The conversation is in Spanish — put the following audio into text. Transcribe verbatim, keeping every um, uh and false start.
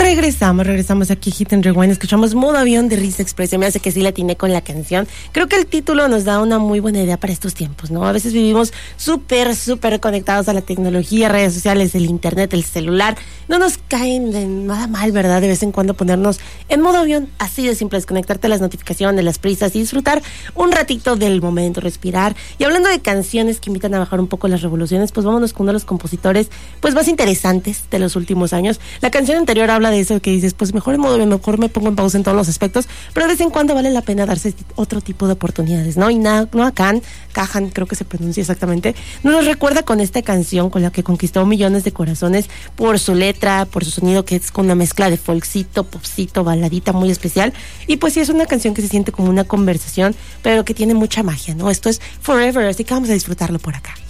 Regresamos, regresamos aquí Hit and Rewind, escuchamos Modo Avión de Riz Express. Me hace que sí la atiné con la canción. Creo que el título nos da una muy buena idea para estos tiempos, ¿no? A veces vivimos súper, súper conectados a la tecnología, redes sociales, el internet, el celular. No nos caen de nada mal, ¿verdad? De vez en cuando ponernos en modo avión, así de simple, desconectarte las notificaciones, las prisas y disfrutar un ratito del momento, respirar. Y hablando de canciones que invitan a bajar un poco las revoluciones, pues vámonos con uno de los compositores pues más interesantes de los últimos años. La canción anterior habla de eso que dices, pues mejor en modo avión, mejor me pongo en pausa en todos los aspectos, pero de vez en cuando vale la pena darse otro tipo de oportunidades, ¿no? Y Noah Kahan, Kahan creo que se pronuncia exactamente, nos recuerda con esta canción con la que conquistó millones de corazones por su letra, por su sonido que es con una mezcla de folkcito, popcito, baladita muy especial, y pues sí es una canción que se siente como una conversación, pero que tiene mucha magia, ¿no? Esto es Forever, así que vamos a disfrutarlo por acá.